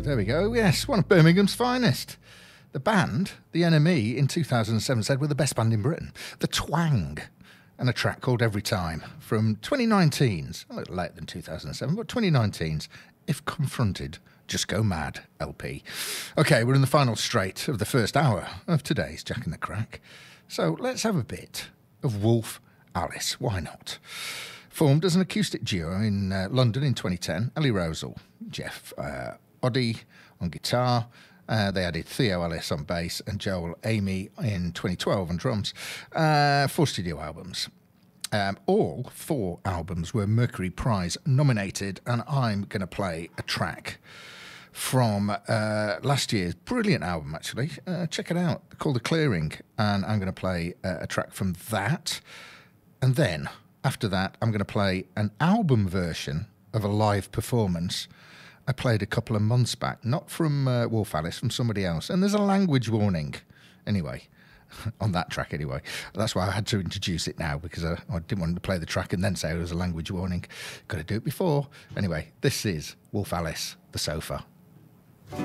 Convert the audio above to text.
there we go. Yes, one of Birmingham's finest. The band, The NME, in 2007 said we're the best band in Britain. The Twang, and a track called Every Time from 2019's, a little later than 2007, but 2019's If Confronted, Just Go Mad LP. Okay, we're in the final straight of the first hour of today's Jack in the Crack. So let's have a bit of Wolf Alice. Why not? Formed as an acoustic duo in London in 2010, Ellie Rosal, Jeff Oddy on guitar. They added Theo Ellis on bass and Joel Amy in 2012 on drums. 4 studio albums. All 4 albums were Mercury Prize nominated, and I'm going to play a track from last year's brilliant album, actually. Check it out, called The Clearing, and I'm going to play a track from that. And then, after that, I'm going to play an album version of a live performance I played a couple of months back, not from Wolf Alice, from somebody else. And there's a language warning, anyway, on that track anyway. That's why I had to introduce it now, because I didn't want to play the track and then say it was a language warning. Got to do it before. Anyway, this is Wolf Alice, The Sofa.